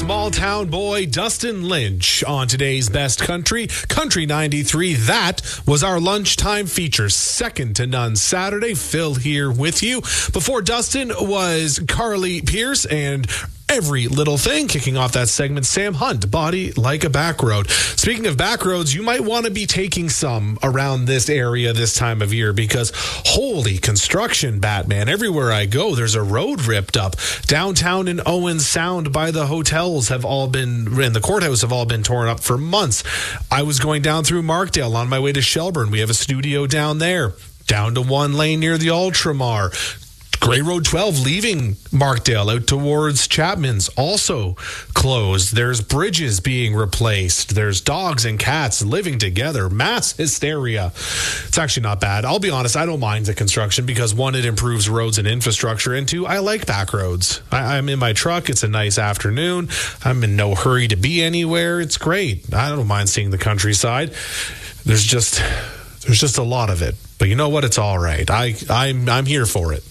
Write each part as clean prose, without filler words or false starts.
small town boy Dustin Lynch on today's Best Country, Country 93. That was our lunchtime feature, second to none Saturday. Phil here with you. Before Dustin was Carly Pierce and Every Little Thing. Kicking off that segment, Sam Hunt, Body Like a Back Road. Speaking of back roads, you might want to be taking some around this area this time of year because holy construction, Batman. Everywhere I go, there's a road ripped up. Downtown in Owen Sound by the hotels and the courthouse have all been torn up for months. I was going down through Markdale on my way to Shelburne. We have a studio down there. Down to one lane near the Ultramar. Grey Road 12 leaving Markdale out towards Chapman's also closed. There's bridges being replaced. There's dogs and cats living together. Mass hysteria. It's actually not bad. I'll be honest, I don't mind the construction because one, it improves roads and infrastructure, and two, I like back roads. I'm in my truck. It's a nice afternoon. I'm in no hurry to be anywhere. It's great. I don't mind seeing the countryside. There's just a lot of it. But you know what? It's all right. I'm here for it.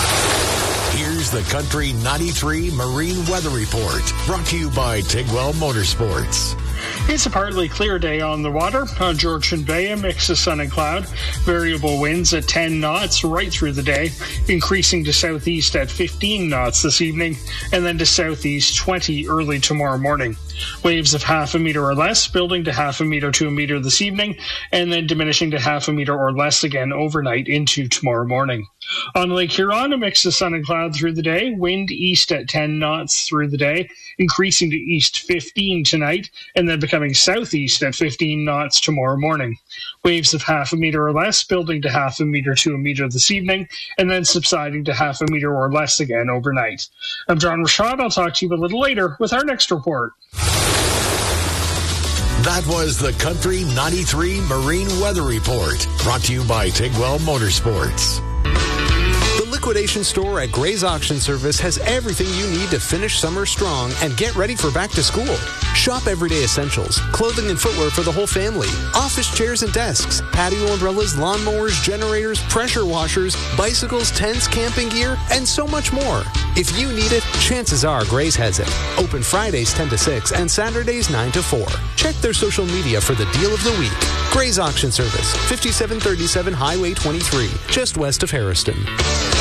Here's the Country 93 Marine Weather Report, brought to you by Tigwell Motorsports. It's a partly clear day on the water. On Georgian Bay, a mix of sun and cloud. Variable winds at 10 knots right through the day, increasing to southeast at 15 knots this evening, and then to southeast 20 early tomorrow morning. Waves of half a meter or less, building to half a meter to a meter this evening, and then diminishing to half a meter or less again overnight into tomorrow morning. On Lake Huron, a mix of sun and cloud through the day, wind east at 10 knots through the day, increasing to east 15 tonight, and then becoming southeast at 15 knots tomorrow morning. Waves of half a meter or less, building to half a meter to a meter this evening, and then subsiding to half a meter or less again overnight. I'm John Rashad. I'll talk to you a little later with our next report. That was the Country 93 Marine Weather Report, brought to you by Tigwell Motorsports. The liquidation store at Gray's Auction Service has everything you need to finish summer strong and get ready for back to school. Shop everyday essentials, clothing and footwear for the whole family, office chairs and desks, patio umbrellas, lawnmowers, generators, pressure washers, bicycles, tents, camping gear, and so much more. If you need it, chances are Gray's has it. Open Fridays 10 to 6 and Saturdays 9 to 4. Check their social media for the deal of the week. Gray's Auction Service, 5737 Highway 23, just west of Harrison.